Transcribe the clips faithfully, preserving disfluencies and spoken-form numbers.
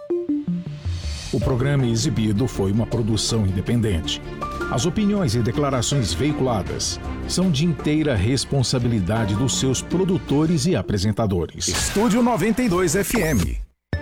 O programa exibido foi uma produção independente. As opiniões e declarações veiculadas são de inteira responsabilidade dos seus produtores e apresentadores. Estúdio noventa e dois F M.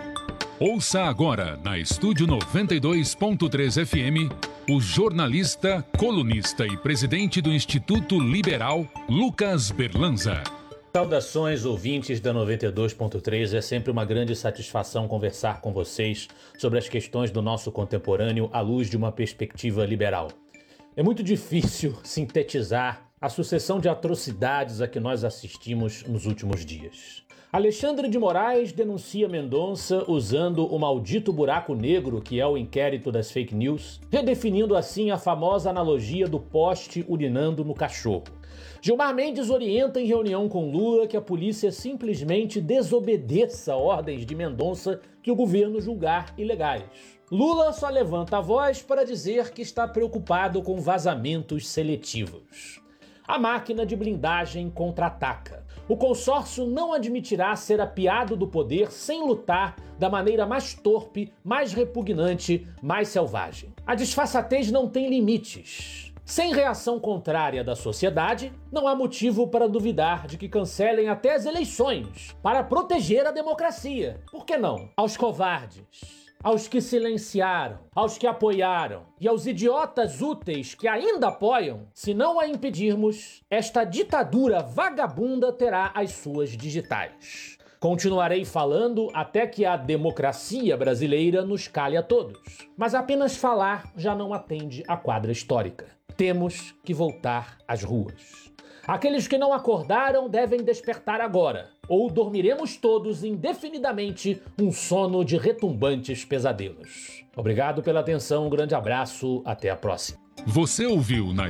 Ouça agora, na Estúdio noventa e dois ponto três F M, o jornalista, colunista e presidente do Instituto Liberal, Lucas Berlanza. Saudações, ouvintes da noventa e dois ponto três. É sempre uma grande satisfação conversar com vocês sobre as questões do nosso contemporâneo à luz de uma perspectiva liberal. É muito difícil sintetizar a sucessão de atrocidades a que nós assistimos nos últimos dias. Alexandre de Moraes denuncia Mendonça usando o maldito buraco negro que é o inquérito das fake news, redefinindo assim a famosa analogia do poste urinando no cachorro. Gilmar Mendes orienta em reunião com Lula que a polícia simplesmente desobedeça ordens de Mendonça que o governo julgar ilegais. Lula só levanta a voz para dizer que está preocupado com vazamentos seletivos. A máquina de blindagem contra-ataca. O consórcio não admitirá ser apiado do poder sem lutar da maneira mais torpe, mais repugnante, mais selvagem. A disfarçatez não tem limites. Sem reação contrária da sociedade, não há motivo para duvidar de que cancelem até as eleições para proteger a democracia. Por que não? Aos covardes, aos que silenciaram, aos que apoiaram e aos idiotas úteis que ainda apoiam, se não a impedirmos, esta ditadura vagabunda terá as suas digitais. Continuarei falando até que a democracia brasileira nos cale a todos. Mas apenas falar já não atende à quadra histórica. Temos que voltar às ruas. Aqueles que não acordaram devem despertar agora, ou dormiremos todos indefinidamente um sono de retumbantes pesadelos. Obrigado pela atenção, um grande abraço, até a próxima. Você ouviu na